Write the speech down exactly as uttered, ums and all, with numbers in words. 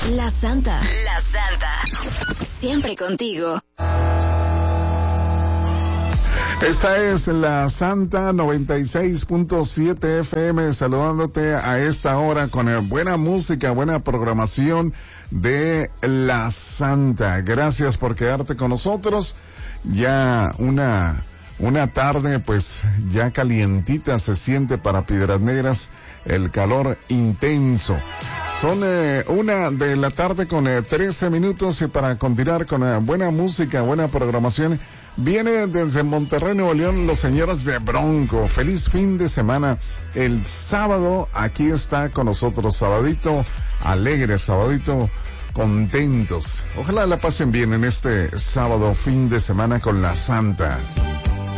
La Santa. La Santa. Siempre contigo. Esta es La Santa noventa y seis punto siete F M, saludándote a esta hora con buena música, buena programación de La Santa. Gracias por quedarte con nosotros. Ya una, una tarde pues ya calientita se siente para Piedras Negras, el calor intenso. Son eh, una de la tarde con eh, trece minutos y para continuar con eh, buena música, buena programación, viene desde Monterrey, Nuevo León, los señores de Bronco. Feliz fin de semana. El sábado aquí está con nosotros, sabadito alegre, sabadito contentos. Ojalá la pasen bien en este sábado fin de semana con La Santa.